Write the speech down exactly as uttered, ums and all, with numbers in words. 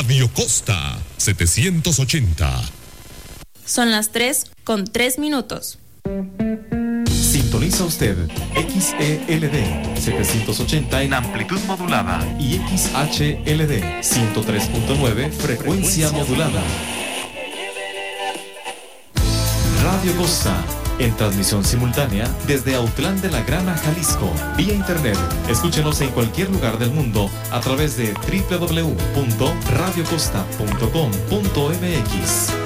Radio Costa setecientos ochenta. Son las tres con tres minutos. Sintoniza usted X E L D setecientos ochenta en amplitud modulada y X H L D ciento tres punto nueve frecuencia modulada. Radio Costa, en transmisión simultánea desde Autlán de la Grana, Jalisco, vía internet. Escúchenos en cualquier lugar del mundo a través de doble u doble u doble u punto radio costa punto com punto m x.